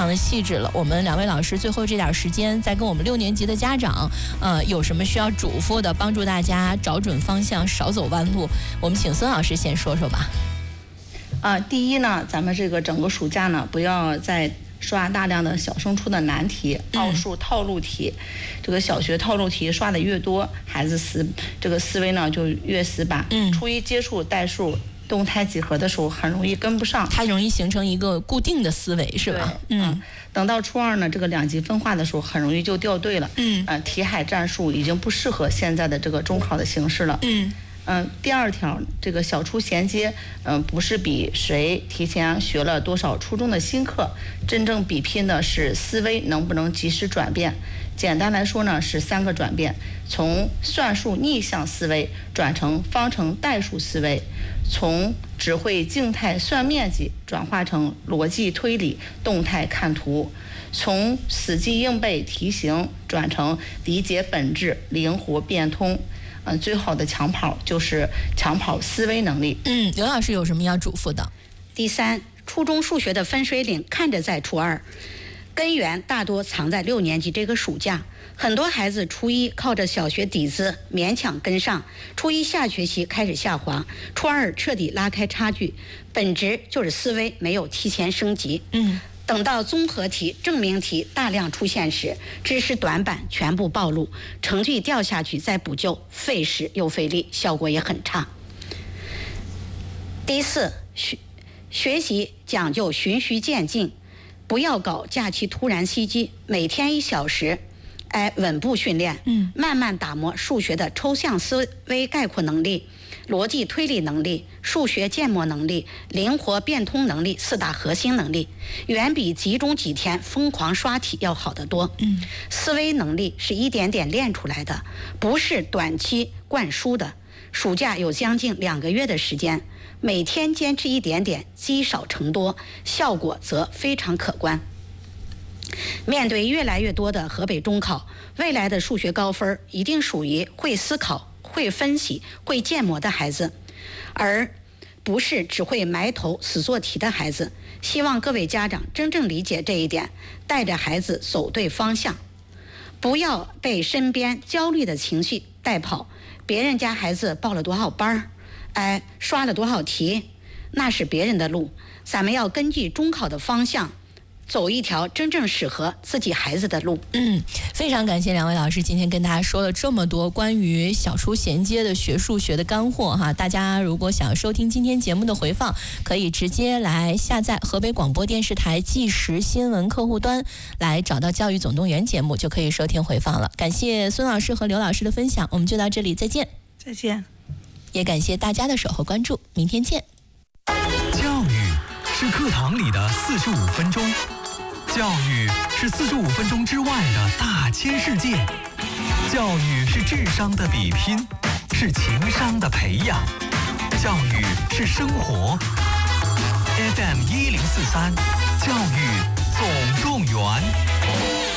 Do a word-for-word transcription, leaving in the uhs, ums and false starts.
常的细致了。我们两位老师最后这点时间，再跟我们六年级的家长，呃，有什么需要嘱咐的，帮助大家找准方向，少走弯路。我们请孙老师先说说吧。 啊、呃，第一呢，咱们这个整个暑假呢，不要再刷大量的小升初的难题、奥数套路题。这个小学套路题刷的越多，孩子思这个思维呢就越死板。嗯，初一接触代数、动态几何的时候，很容易跟不上， 它容易形成一个固定的思维，是吧？ 嗯，等到初二呢，这个两极分化的时候，很容易就掉队了。嗯，呃，题海战术已经不适合现在的这个中考的形式了。嗯。嗯、呃，第二条，这个小初衔接，嗯、呃，不是比谁提前学了多少初中的新课，真正比拼的是思维能不能及时转变。简单来说呢，是三个转变：从算术逆向思维转成方程代数思维，从只会静态算面积转化成逻辑推理、动态看图，从死记硬背题型转成理解本质、灵活变通。嗯，最好的抢跑就是抢跑思维能力。 嗯，刘老师有什么要嘱咐的？ 第三，初中数学的分水岭看着在初二，根源大多藏在六年级这个暑假。很多孩子初一靠着小学底子勉强跟上，初一下学期开始下滑，初二彻底拉开差距，本质就是思维没有提前升级。嗯。等到综合题、证明题大量出现时，知识短板全部暴露，成绩掉下去再补救，费时又费力，效果也很差。第四，学学习讲究循序渐进，不要搞假期突然袭击，每天一小时，哎，稳步训练，嗯，慢慢打磨数学的抽象思维概括能力、逻辑推理能力、数学建模能力、灵活变通能力四大核心能力，远比集中几天疯狂刷题要好得多。嗯，思维能力是一点点练出来的，不是短期灌输的。暑假有将近两个月的时间，每天坚持一点点，积少成多，效果则非常可观。面对越来越多的河北中考，未来的数学高分一定属于会思考、会分析、会建模的孩子，而不是只会埋头死做题的孩子。希望各位家长真正理解这一点，带着孩子走对方向，不要被身边焦虑的情绪带跑。别人家孩子报了多少班，哎，刷了多少题，那是别人的路，咱们要根据中考的方向走一条真正适合自己孩子的路。 嗯，非常感谢两位老师今天跟大家说了这么多关于小初衔接的学数学的干货哈。大家如果想收听今天节目的回放，可以直接来下载河北广播电视台即时新闻客户端，来找到教育总动员节目，就可以收听回放了。感谢孙老师和刘老师的分享，我们就到这里，再见。 再见。 也感谢大家的守候关注，明天见。 教育是课堂里的四十五分钟，教育是四十五分钟之外的大千世界，教育是智商的比拼，是情商的培养，教育是生活。F M 一零四三，教育总动员。